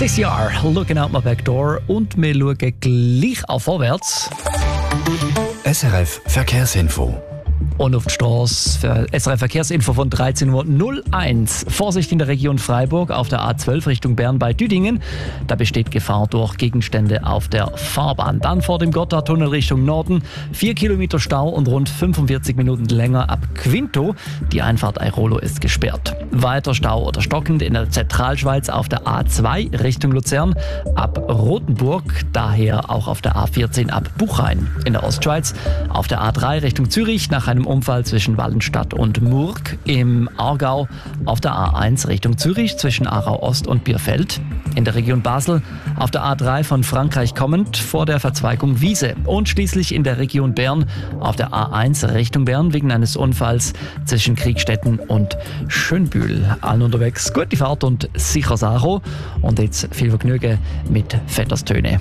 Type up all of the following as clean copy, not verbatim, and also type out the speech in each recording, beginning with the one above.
CCR, Looking Out My Back Door. Und wir schauen gleich auch vorwärts. SRF Verkehrsinfo. Und auf die Straße für SRF Verkehrsinfo von 13.01 Uhr. Vorsicht in der Region Freiburg auf der A12 Richtung Bern bei Düdingen. Da besteht Gefahr durch Gegenstände auf der Fahrbahn. Dann vor dem Gotthardtunnel Richtung Norden 4 Kilometer Stau und rund 45 Minuten länger ab Quinto. Die Einfahrt Airolo ist gesperrt. Weiter Stau oder stockend in der Zentralschweiz auf der A2 Richtung Luzern ab Rothenburg. Daher auch auf der A14 ab Buchheim. In der Ostschweiz auf der A3 Richtung Zürich nach einem Unfall zwischen Wallenstadt und Murg. Im Aargau auf der A1 Richtung Zürich zwischen Aarau Ost und Bierfeld. In der Region Basel auf der A3 von Frankreich kommend vor der Verzweigung Wiese. Und schließlich in der Region Bern auf der A1 Richtung Bern wegen eines Unfalls zwischen Kriegstetten und Schönbühl. Allen unterwegs gute Fahrt und sicher Sacho. Und jetzt viel Vergnügen mit Vetters Töne.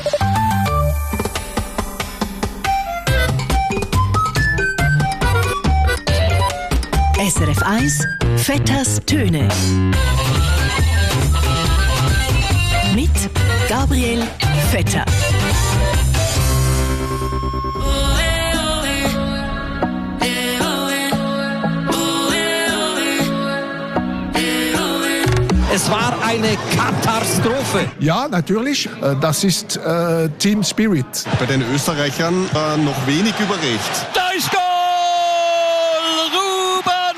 SRF 1 Vetters Töne mit Gabriel Vetter. Es war eine Katastrophe. Ja, natürlich. Das ist Team Spirit. Bei den Österreichern noch wenig überrecht. Da ist Goal! Ruben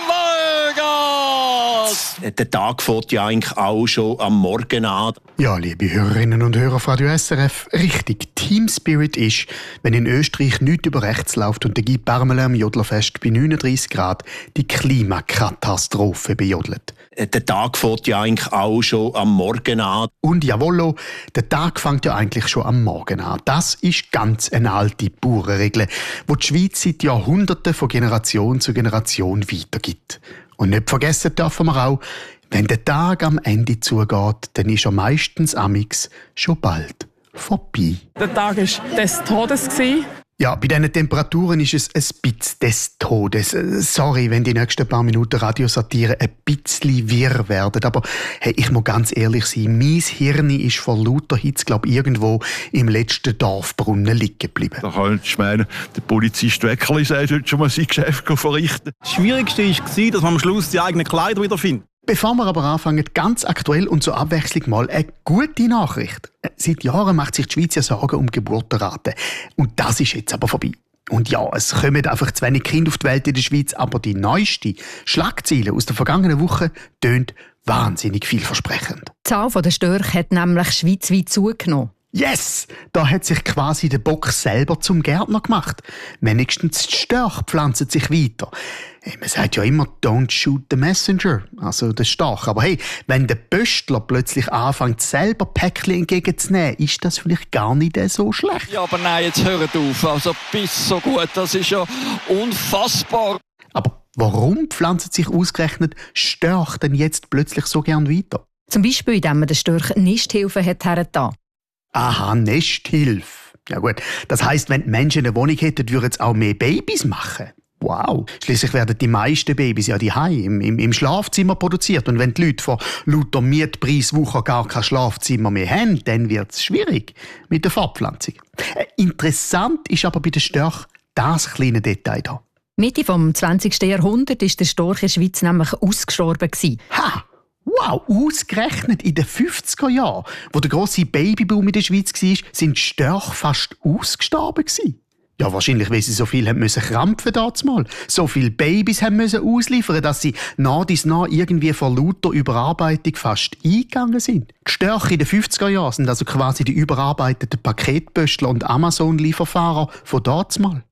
Vargas! Der Tag fängt ja eigentlich auch schon am Morgen an. Ja, liebe Hörerinnen und Hörer von Radio SRF, richtig. Team Spirit ist, wenn in Österreich nichts über rechts läuft und der Guy Parmelin am Jodlerfest bei 39 Grad die Klimakatastrophe bejodelt. Der Tag fängt ja eigentlich auch schon am Morgen an. Und jawollo, der Tag fängt ja eigentlich schon am Morgen an. Das ist ganz eine alte Bauernregel, die die Schweiz seit Jahrhunderten von Generation zu Generation weitergibt. Und nicht vergessen dürfen wir auch, wenn der Tag am Ende zugeht, dann ist er meistens amix schon bald vorbei. Der Tag war des Todes. Ja, bei diesen Temperaturen ist es ein bisschen des Todes. Sorry, wenn die nächsten paar Minuten Radiosatire ein bisschen wirr werden. Aber hey, ich muss ganz ehrlich sein, mein Hirn ist vor lauter Hitze, glaube ich, irgendwo im letzten Dorfbrunnen liegen geblieben. Da könntest du meinen, der Polizist Weckerli sollte schon mal sein Geschäft verrichten. Das Schwierigste war, dass man am Schluss die eigenen Kleider wiederfindet. Bevor wir aber anfangen, ganz aktuell und zur Abwechslung mal eine gute Nachricht. Seit Jahren macht sich die Schweiz ja Sorgen um die Geburtenrate. Und das ist jetzt aber vorbei. Und ja, es kommen einfach zu wenig Kinder auf die Welt in der Schweiz, aber die neueste Schlagzeile aus der vergangenen Woche tönt wahnsinnig vielversprechend. Die Zahl der Störche hat nämlich schweizweit zugenommen. Yes! Da hat sich quasi der Bock selber zum Gärtner gemacht. Wenigstens die Störche pflanzen sich weiter. Man sagt ja immer, don't shoot the messenger, also der Storch. Aber hey, wenn der Pöstler plötzlich anfängt, selber Päckchen entgegenzunehmen, ist das vielleicht gar nicht so schlecht. Ja, aber nein, jetzt hört auf. Also bis so gut, das ist ja unfassbar. Aber warum pflanzen sich ausgerechnet Störche denn jetzt plötzlich so gern weiter? Zum Beispiel, indem man den Störchen Nisthilfe hat hergetan. Aha, Nesthilfe. Ja gut, das heisst, wenn die Menschen eine Wohnung hätten, würden sie auch mehr Babys machen. Wow. Schliesslich werden die meisten Babys ja daheim im Schlafzimmer produziert. Und wenn die Leute von lauter Mietpreiswucher gar kein Schlafzimmer mehr haben, dann wird es schwierig mit der Fortpflanzung. Interessant ist aber bei den Störchen das kleine Detail hier. Mitte vom 20. Jahrhundert war der Storch in der Schweiz nämlich ausgestorben. Ha! Wow, ausgerechnet in den 50er Jahren, wo der grosse Babyboom in der Schweiz war, sind die Störche fast ausgestorben gewesen. Ja, wahrscheinlich, weil sie so viel haben müssen krampfen damals. So viele Babys haben müssen ausliefern, dass sie nach dies nach irgendwie vor lauter Überarbeitung fast eingegangen sind. Die Störche in den 50er Jahren sind also quasi die überarbeiteten Paketböstler und Amazon-Lieferfahrer von damals.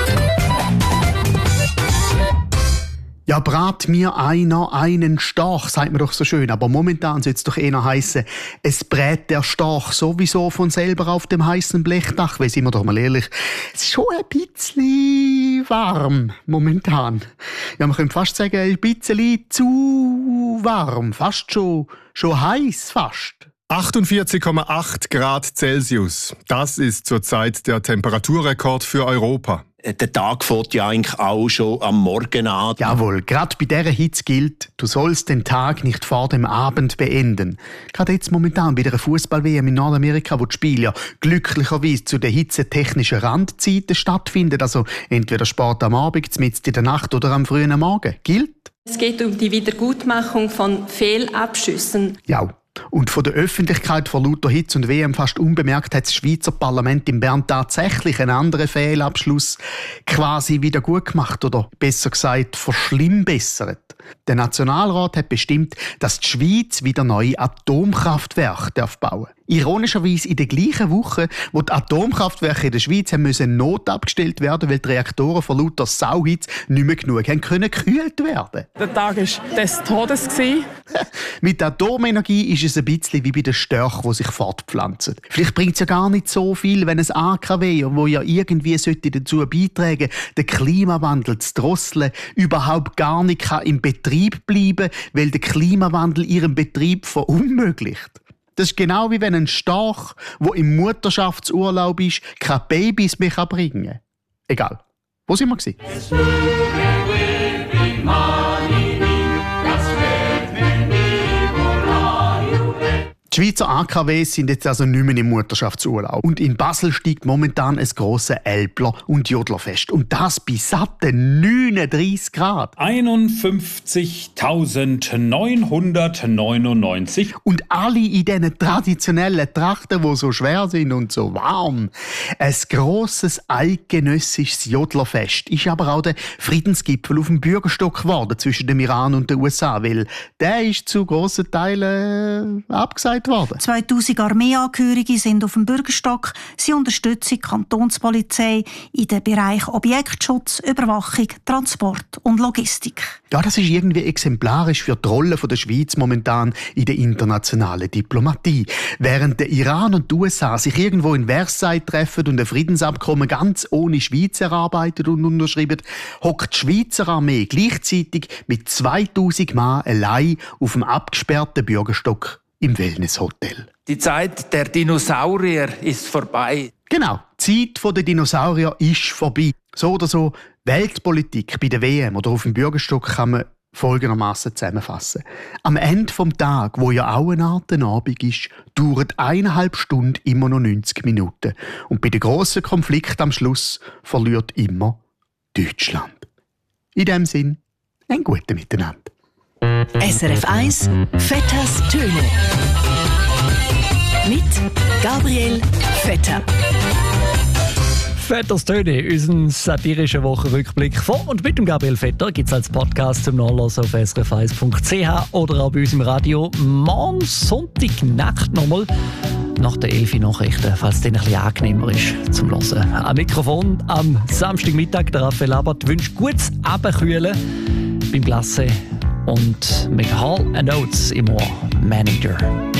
Ja, brat mir einer einen Storch, sagt man doch so schön. Aber momentan soll es doch eher heissen, es brät der Storch sowieso von selber auf dem heißen Blechdach. Weil, sind wir doch mal ehrlich, es ist schon ein bisschen warm momentan. Ja, man könnte fast sagen, ein bisschen zu warm. Fast schon heiß fast. 48,8 Grad Celsius. Das ist zurzeit der Temperaturrekord für Europa. Der Tag fängt ja eigentlich auch schon am Morgen an. Jawohl, gerade bei dieser Hitze gilt, du sollst den Tag nicht vor dem Abend beenden. Gerade jetzt momentan bei der Fußball-WM in Nordamerika, wo die Spiele ja glücklicherweise zu den hitzetechnischen Randzeiten stattfinden, also entweder Sport am Abend, mitten in der Nacht oder am frühen Morgen. Gilt? Es geht um die Wiedergutmachung von Fehlabschüssen. Ja. Und von der Öffentlichkeit vor lauter Hitze und WM fast unbemerkt hat das Schweizer Parlament in Bern tatsächlich einen anderen Fehlabschluss quasi wieder gut gemacht oder besser gesagt verschlimmbessert. Der Nationalrat hat bestimmt, dass die Schweiz wieder neue Atomkraftwerke bauen darf. Ironischerweise in der gleichen Woche, wo die Atomkraftwerke in der Schweiz haben müssen notabgestellt werden, weil die Reaktoren vor lauter Sauhitze nicht mehr genug haben können gekühlt werden. Der Tag war des Todes. Mit Atomenergie ist es ein bisschen wie bei den Störchen, die sich fortpflanzen. Vielleicht bringt es ja gar nicht so viel, wenn ein AKW, wo ja irgendwie dazu beitragen sollte, den Klimawandel zu drosseln, überhaupt gar nicht im Betrieb bleiben, weil der Klimawandel ihren Betrieb verunmöglicht. Das ist genau wie wenn ein Storch, der im Mutterschaftsurlaub ist, keine Babys mehr bringen kann. Egal. Wo sind wir gewesen? Die Schweizer AKWs sind jetzt also nicht mehr im Mutterschaftsurlaub. Und in Basel steigt momentan ein grosses Älpler- und Jodlerfest. Und das bei satten 39 Grad. 51.999. Und alle in diesen traditionellen Trachten, die so schwer sind und so warm. Ein grosses eidgenössisches Jodlerfest ist aber auch der Friedensgipfel auf dem Bürgerstock geworden zwischen dem Iran und den USA, weil der ist zu grossen Teilen abgesagt worden. 2000 Armeeangehörige sind auf dem Bürgerstock. Sie unterstützen die Kantonspolizei in den Bereichen Objektschutz, Überwachung, Transport und Logistik. Ja, das ist irgendwie exemplarisch für die Rolle der Schweiz momentan in der internationalen Diplomatie. Während der Iran und die USA sich irgendwo in Versailles treffen und ein Friedensabkommen ganz ohne Schweiz erarbeitet und unterschreiben, hockt die Schweizer Armee gleichzeitig mit 2000 Mann allein auf dem abgesperrten Bürgerstock im Wellnesshotel. Die Zeit der Dinosaurier ist vorbei. Genau, die Zeit der Dinosaurier ist vorbei. So oder so, Weltpolitik bei der WM oder auf dem Bürgerstock kann man folgendermaßen zusammenfassen. Am Ende des Tages, wo ja auch eine Art Abend ist, dauert 1,5 Stunden immer noch 90 Minuten. Und bei den grossen Konflikten am Schluss verliert immer Deutschland. In diesem Sinn, ein gutes Miteinander. SRF 1 Vetters Töne mit Gabriel Vetter. Vetters Töne, unseren satirischen Wochenrückblick von und mit dem Gabriel Vetter gibt es als Podcast zum Nachlesen auf srf1.ch oder auch bei uns im Radio. Morgen Sonntagnacht nochmal nach der 11 Nachrichten, falls es dann ein bisschen angenehmer ist zum Hören. Am Mikrofon am Samstagmittag der Raphael Abert wünscht gutes Abendkühlen beim Glasse und mit Hall & Oates im Ohr Manager.